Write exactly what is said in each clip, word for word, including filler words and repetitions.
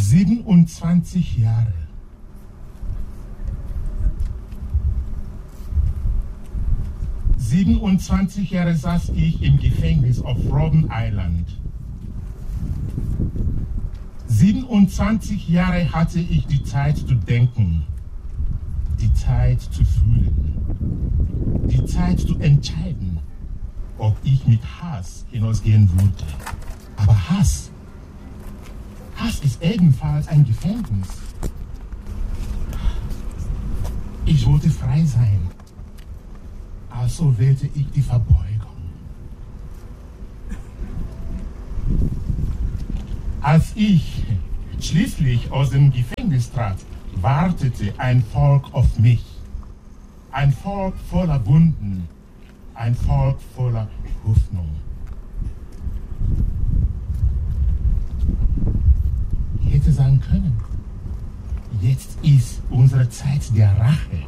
siebenundzwanzig Jahre. siebenundzwanzig Jahre saß ich im Gefängnis auf Robben Island. siebenundzwanzig Jahre hatte ich die Zeit zu denken, die Zeit zu fühlen, die Zeit zu entscheiden, ob ich mit Hass hinausgehen würde. Aber Hass, Hass ist ebenfalls ein Gefängnis. Ich wollte frei sein, also wählte ich die Verbeugung. Als ich schließlich aus dem Gefängnis trat, wartete ein Volk auf mich. Ein Volk voller Wunden, ein Volk voller Hoffnung. Ich hätte sagen können, jetzt ist unsere Zeit der Rache.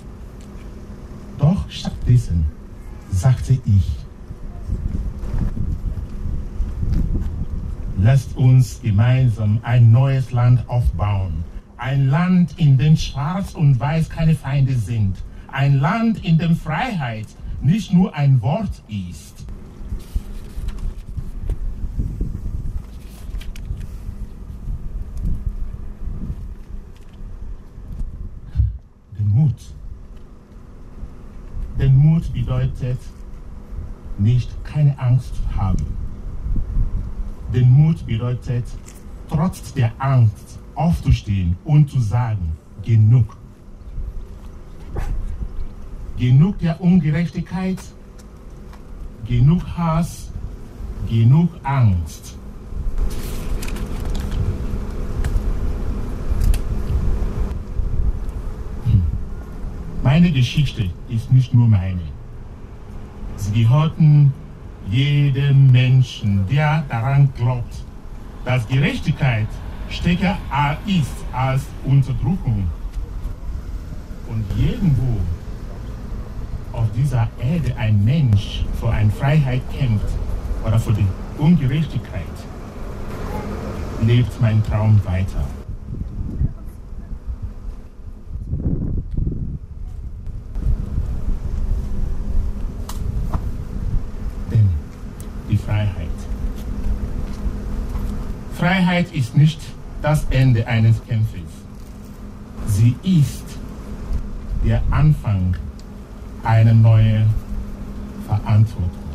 Doch stattdessen sagte ich, lasst uns gemeinsam ein neues Land aufbauen. Ein Land, in dem Schwarz und Weiß keine Feinde sind. Ein Land, in dem Freiheit nicht nur ein Wort ist. Den Mut. Den Mut bedeutet nicht keine Angst zu haben. Den Mut bedeutet, trotz der Angst aufzustehen und zu sagen, genug. Genug der Ungerechtigkeit, genug Hass, genug Angst. Meine Geschichte ist nicht nur meine. Sie gehörten jedem Menschen, der daran glaubt, dass Gerechtigkeit stärker ist als Unterdrückung. Und irgendwo auf dieser Erde ein Mensch für eine Freiheit kämpft oder für die Ungerechtigkeit, lebt mein Traum weiter. Denn die Freiheit. Freiheit ist nicht das Ende eines Kampfes. Sie ist der Anfang einer neuen Verantwortung.